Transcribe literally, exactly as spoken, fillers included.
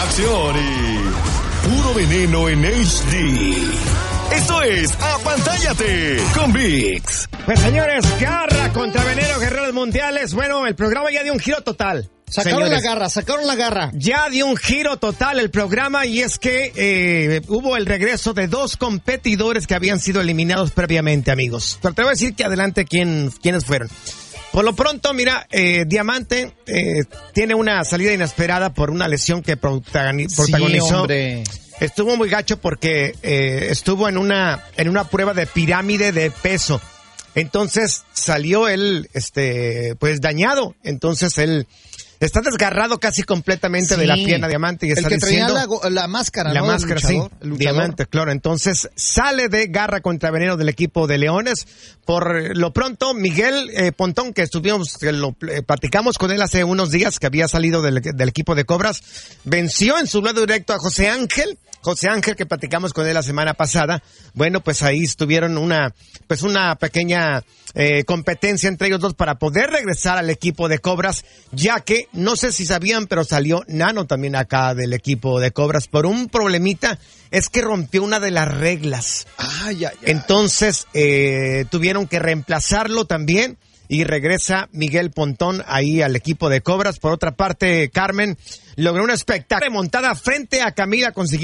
acción y puro veneno en H D. Esto es Apantállate con ViX. Pues señores, Garra contra Veneno, Guerreros Mundiales. Bueno, el programa ya dio un giro total. Sacaron señores. la garra, sacaron la garra. Ya dio un giro total el programa y es que eh, hubo el regreso de dos competidores que habían sido eliminados previamente, amigos. Pero te voy a decir que adelante quién, quiénes fueron. Por lo pronto, mira, eh, Diamante eh, tiene una salida inesperada por una lesión que protagoni- protagonizó. Sí, hombre. Estuvo muy gacho porque eh, estuvo en una en una prueba de pirámide de peso. Entonces salió él, este, pues dañado. Entonces él está desgarrado casi completamente sí. de la pierna Diamante y está el que diciendo traía la, la máscara, la ¿no? máscara, el luchador, sí, el luchador. Diamante, claro. Entonces sale de Garra contra Veneno del equipo de Leones. Por lo pronto, Miguel eh, Pontón, que estuvimos, que lo eh, platicamos con él hace unos días, que había salido del, del equipo de Cobras, venció en su duelo directo a José Ángel. José Ángel, que platicamos con él la semana pasada. Bueno, pues ahí estuvieron una, pues una pequeña eh, competencia entre ellos dos para poder regresar al equipo de Cobras, ya que, no sé si sabían, pero salió Nano también acá del equipo de Cobras por un problemita, es que rompió una de las reglas. Ay, ay, ay. Entonces, eh, tuvieron que reemplazarlo también. Y regresa Miguel Pontón ahí al equipo de Cobras. Por otra parte, Carmen logró una espectacular remontada frente a Camila, consiguiendo